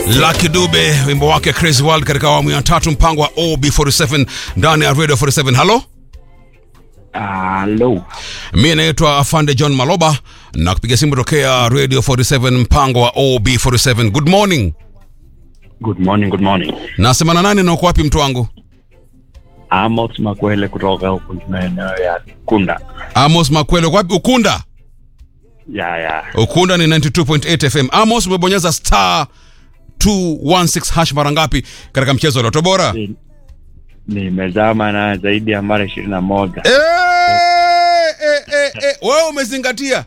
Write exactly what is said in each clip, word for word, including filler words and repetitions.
Lucky Dube, wimbo wake Crazy World katika awamu ya tatu, mpango wa O B arobaini na saba ndani ya Radio arobaini na saba. Hello? Hello. Mimi naitwa Afande John Maloba na kupiga simu tokea Radio arobaini na saba, mpango wa O B arobaini na saba. Good morning. Good morning, good morning. Nasema na nani na uko wapi mtu wangu? Amos Makwele kutoka huko maeneo ya Ukunda. Amos Makwele wapi? Ukunda? Ya ya. Ukunda ni ninety two point eight F M. Amos, umebonyeza star two one six hash mara ngapi katika mchezo wa Lotto Bora? Ni- Nimezama na zaidi ya mara ishirini na moja. Eh, eh, eh, eh, wewe umezingatia.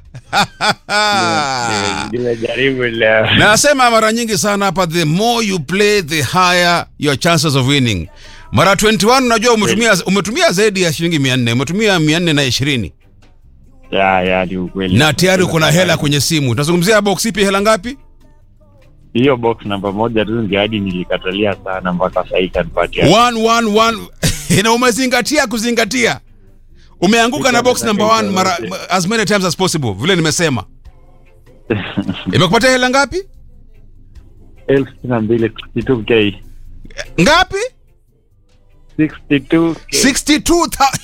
Ni- Nimejaribu leo. Nasema mara nyingi sana hapa, the more you play the higher your chances of winning. Mara twenty one unajua umetumia umetumia zaidi ya shilingi mia nne, umetumia mia nne na ishirini. Ya ya, ni ukweli. Na tayari kuna hela kwenye simu. Tunazungumzia box ipi, hela ngapi? Hiyo box namba moja tu ndio hadi nilikatalia sana mpaka sasa hivi kanipatia. one one one. Na umezingatia kuzingatia. Umeanguka na box number one mara as many times as possible. Vile nimesema. Imekupatia hela ngapi? elfu sitini na mbili, sixty two K. Ngapi? sixty two K. sixty two thousand.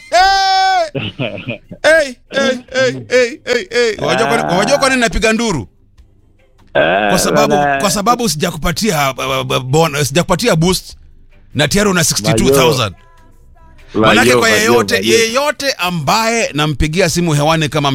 Hey, hey, hey, hey, hey, hey. Wajua kwa wajua kwa nini napiga nduru? Kwa sababu kwa sababu sijakupatia uh, uh, bonus, sijakupatia boost na tayari una sixty two thousand. Manake kwa yeyote yeyote ambaye nampigia simu hewani kama